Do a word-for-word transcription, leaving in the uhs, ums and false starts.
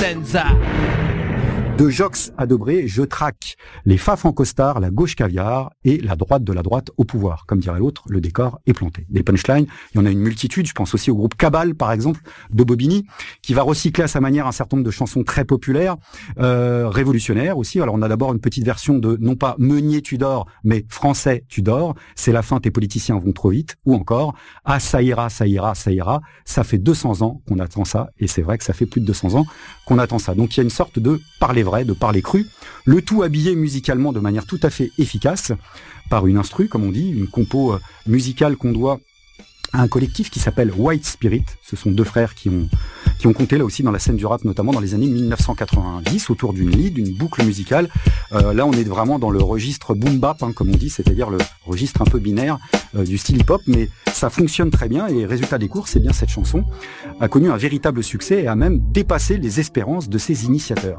stanza. De Jox à Debré, je traque les faf en costard, la gauche caviar et la droite de la droite au pouvoir. Comme dirait l'autre, le décor est planté. Des punchlines, il y en a une multitude. Je pense aussi au groupe Cabal, par exemple, de Bobigny, qui va recycler à sa manière un certain nombre de chansons très populaires, euh, révolutionnaires aussi. Alors on a d'abord une petite version de, non pas Meunier tu dors, mais Français tu dors. C'est la fin, tes politiciens vont trop vite. Ou encore, ah ça ira, ça ira, ça ira. Ça fait deux cents ans qu'on attend ça. Et c'est vrai que ça fait plus de deux cents ans qu'on attend ça. Donc il y a une sorte de parler vrai, de parler cru, le tout habillé musicalement de manière tout à fait efficace par une instru, comme on dit, une compo musicale qu'on doit à un collectif qui s'appelle White Spirit. Ce sont deux frères qui ont qui ont compté là aussi dans la scène du rap, notamment dans les années mille neuf cent quatre-vingt-dix, autour d'une lead, d'une boucle musicale. Euh, là, on est vraiment dans le registre boom bap, hein, comme on dit, c'est-à-dire le registre un peu binaire euh, du style hip-hop, mais ça fonctionne très bien et résultat des courses, c'est bien cette chanson a connu un véritable succès et a même dépassé les espérances de ses initiateurs.